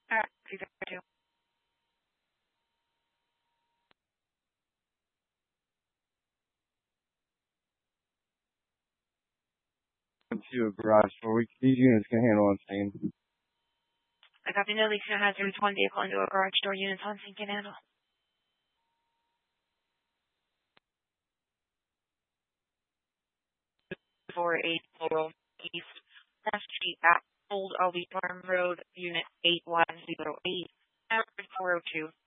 302. To a garage door. These units can handle unseen. I copy no leaks, no hazards. One vehicle into a garage door. Units on scene can handle. 480 East Front Street at Old Albee Farm Road, Unit 8108, average 402.